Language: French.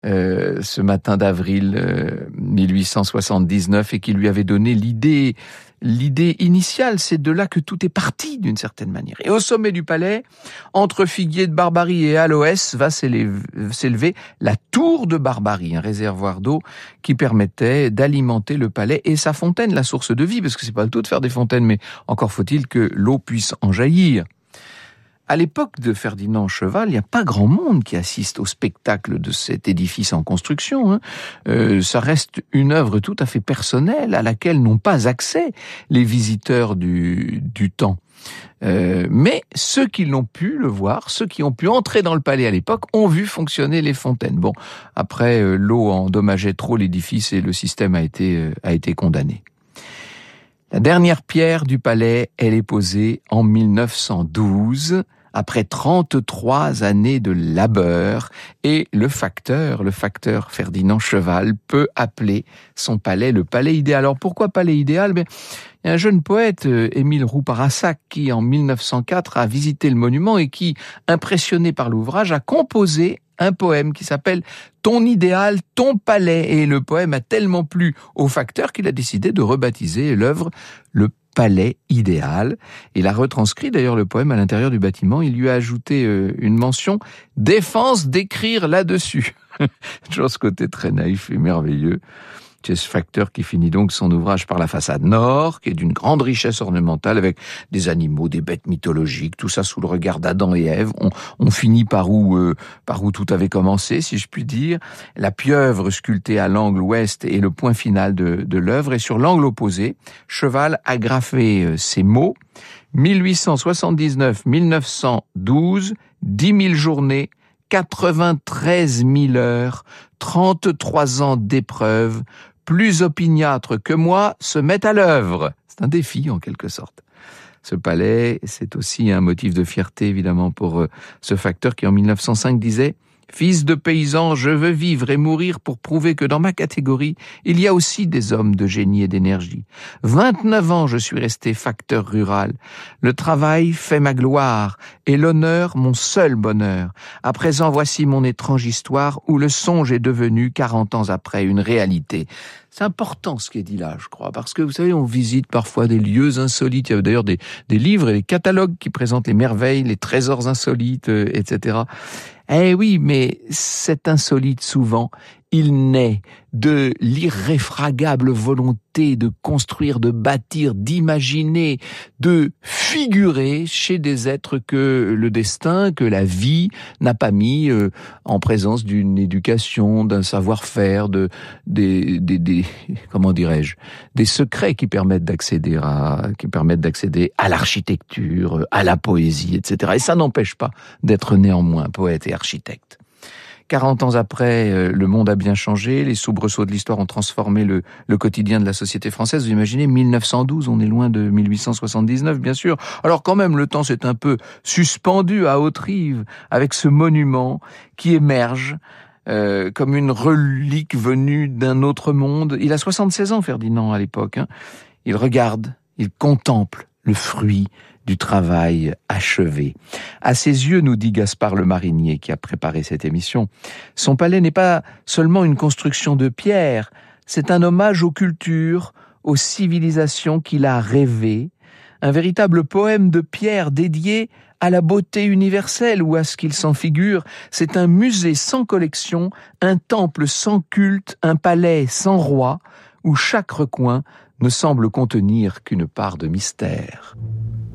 ce matin d'avril 1879 et qui lui avait donné l'idée initiale. C'est de là que tout est parti d'une certaine manière. Et au sommet du palais, entre Figuier de Barbarie et Aloès, va s'élever la tour de Barbarie, un réservoir d'eau qui permettait d'alimenter le palais et sa fontaine, la source de vie, parce que c'est pas le tout de faire des fontaines, mais encore faut-il que l'eau puisse en jaillir. À l'époque de Ferdinand Cheval, il n'y a pas grand monde qui assiste au spectacle de cet édifice en construction. Ça reste une œuvre tout à fait personnelle à laquelle n'ont pas accès les visiteurs du temps. Mais ceux qui l'ont pu le voir, ceux qui ont pu entrer dans le palais à l'époque, ont vu fonctionner les fontaines. Bon, après, l'eau endommageait trop l'édifice et le système a été condamné. La dernière pierre du palais, elle est posée en 1912, après 33 années de labeur, et le facteur Ferdinand Cheval peut appeler son palais le palais idéal. Alors pourquoi palais idéal? Il y a un jeune poète, Émile Rouparassac, qui en 1904 a visité le monument et qui, impressionné par l'ouvrage, a composé un poème qui s'appelle « Ton idéal, ton palais ». Et le poème a tellement plu au facteur qu'il a décidé de rebaptiser l'œuvre le palais idéal. Il a retranscrit d'ailleurs le poème à l'intérieur du bâtiment. Il lui a ajouté une mention « Défense d'écrire là-dessus ». Toujours ce côté très naïf et merveilleux. C'est ce facteur qui finit donc son ouvrage par la façade nord, qui est d'une grande richesse ornementale avec des animaux, des bêtes mythologiques, tout ça sous le regard d'Adam et Ève. On finit par où tout avait commencé, si je puis dire. La pieuvre sculptée à l'angle ouest est le point final de l'œuvre, et sur l'angle opposé, Cheval a graffé ces mots: 1879-1912, 10 000 journées, 93 000 heures, 33 ans d'épreuve, plus opiniâtres que moi se mettent à l'œuvre. C'est un défi en quelque sorte. Ce palais, c'est aussi un motif de fierté évidemment pour ce facteur qui en 1905 disait « Fils de paysan, je veux vivre et mourir pour prouver que dans ma catégorie, il y a aussi des hommes de génie et d'énergie. 29 ans, je suis resté facteur rural. Le travail fait ma gloire et l'honneur mon seul bonheur. À présent, voici mon étrange histoire où le songe est devenu, 40 ans après, une réalité. » C'est important ce qui est dit là, je crois, parce que vous savez, on visite parfois des lieux insolites. Il y a d'ailleurs des livres et des catalogues qui présentent les merveilles, les trésors insolites, etc. Eh oui, mais cet insolite, souvent, il naît de l'irréfragable volonté de construire, de bâtir, d'imaginer, de figurer chez des êtres que le destin, que la vie n'a pas mis en présence d'une éducation, d'un savoir-faire, comment dirais-je, des secrets qui permettent d'accéder à l'architecture, à la poésie, etc. Et ça n'empêche pas d'être néanmoins poète et architecte. 40 ans après, le monde a bien changé, les soubresauts de l'histoire ont transformé le quotidien de la société française. Vous imaginez, 1912, on est loin de 1879, bien sûr. Alors quand même, le temps s'est un peu suspendu à Haute-Rive, avec ce monument qui émerge comme une relique venue d'un autre monde. Il a 76 ans, Ferdinand, à l'époque. Il regarde, il contemple le fruit du travail achevé. À ses yeux, nous dit Gaspard Le Marinier, qui a préparé cette émission, son palais n'est pas seulement une construction de pierre, c'est un hommage aux cultures, aux civilisations qu'il a rêvées, un véritable poème de pierre dédié à la beauté universelle ou à ce qu'il s'en figure. C'est un musée sans collection, un temple sans culte, un palais sans roi, où chaque recoin ne semble contenir qu'une part de mystère.